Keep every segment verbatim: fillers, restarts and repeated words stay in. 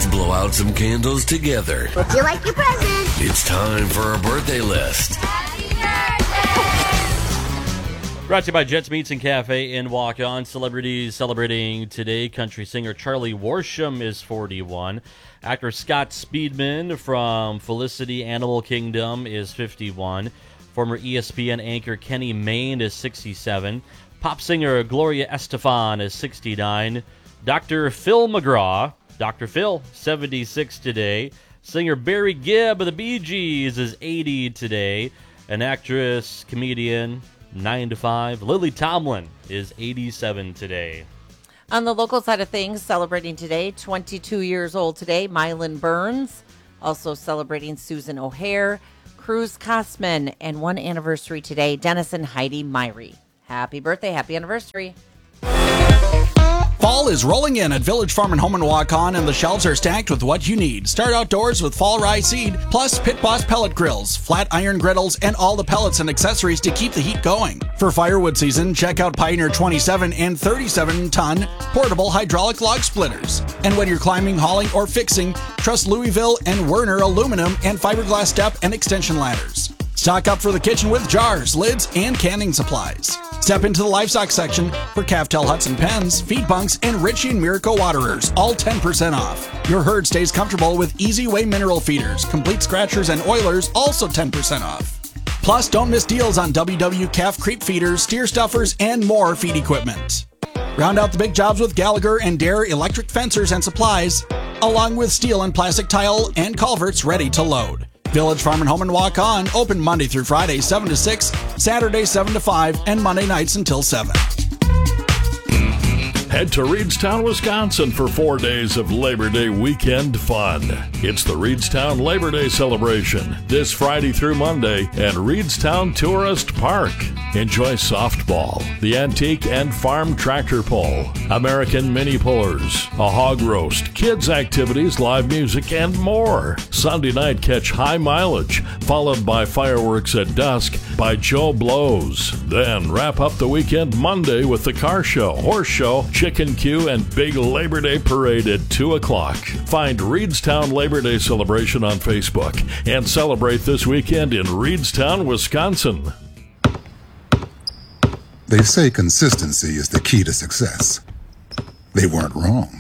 Let's blow out some candles together. Would you like your present? It's time for our birthday list. Brought to you by Jets Meats and Cafe in Walk-On. Celebrities celebrating today. Country singer Charlie Worsham is forty-one. Actor Scott Speedman from Felicity Animal Kingdom is fifty-one. Former E S P N anchor Kenny Mayne is sixty-seven. Pop singer Gloria Estefan is sixty-nine. Doctor Phil McGraw, Doctor Phil, seventy-six today. Singer Barry Gibb of the Bee Gees is eighty today. An actress, comedian, nine to five. Lily Tomlin is eighty-seven today. On the local side of things, celebrating today, twenty-two years old today, Mylan Burns. Also celebrating Susan O'Hare, Cruz Kosman, and one anniversary today, Dennis and Heidi Myrie. Happy birthday, happy anniversary. Fall is rolling in at Village Farm and Home and Walk-On, and the shelves are stacked with what you need. Start outdoors with fall rye seed, plus Pit Boss pellet grills, flat iron griddles, and all the pellets and accessories to keep the heat going. For firewood season, check out Pioneer twenty-seven and thirty-seven ton portable hydraulic log splitters. And when you're climbing, hauling, or fixing, trust Louisville and Werner aluminum and fiberglass step and extension ladders. Stock up for the kitchen with jars, lids, and canning supplies. Step into the livestock section for calf-tail Hudson pens, feed bunks, and Richie and Miracle waterers, all ten percent off. Your herd stays comfortable with Easy Way mineral feeders, complete scratchers, and oilers, also ten percent off. Plus, don't miss deals on W W calf creep feeders, steer stuffers, and more feed equipment. Round out the big jobs with Gallagher and Dare electric fencers and supplies, along with steel and plastic tile and culverts ready to load. Village Farm and Home and Walk-On, open Monday through Friday, seven to six, Saturday, seven to five, and Monday nights until seven. Head to Reedstown, Wisconsin for four days of Labor Day weekend fun. It's the Reedstown Labor Day celebration this Friday through Monday at Reedstown Tourist Park. Enjoy softball, the antique and farm tractor pull, American mini pullers, a hog roast, kids activities, live music, and more. Sunday night, catch High Mileage, followed by fireworks at dusk by Joe Blows. Then wrap up the weekend Monday with the car show, horse show, chicken queue, and big Labor Day parade at two o'clock. Find Reedstown Labor Day celebration on Facebook and celebrate this weekend in Reedstown, Wisconsin. They say consistency is the key to success. They weren't wrong.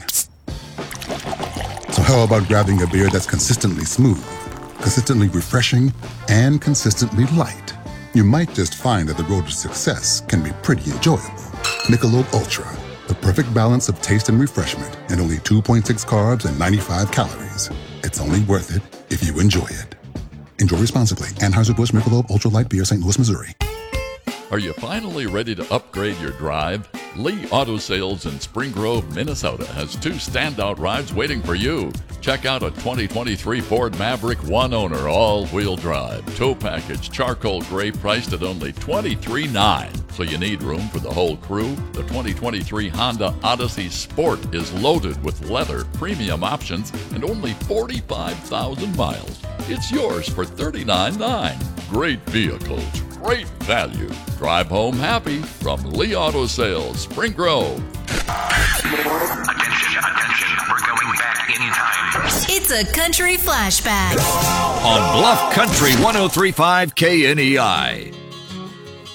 So how about grabbing a beer that's consistently smooth, consistently refreshing, and consistently light? You might just find that the road to success can be pretty enjoyable. Michelob Ultra, the perfect balance of taste and refreshment, and only two point six carbs and ninety-five calories. It's only worth it if you enjoy it. Enjoy responsibly. Anheuser-Busch Michelob Ultra Light Beer, Saint Louis, Missouri. Are you finally ready to upgrade your drive? Lee Auto Sales in Spring Grove, Minnesota has two standout rides waiting for you. Check out a twenty twenty-three Ford Maverick one-owner all-wheel drive. Tow package charcoal gray priced at only twenty-three thousand nine hundred dollars. So you need room for the whole crew? The twenty twenty-three Honda Odyssey Sport is loaded with leather, premium options, and only forty-five thousand miles. It's yours for thirty-nine thousand nine hundred dollars. Great vehicles, great value. Drive home happy from Lee Auto Sales, Spring Grove. Attention, attention, we're going back in time. It's a country flashback on Bluff Country one oh three point five K N E I.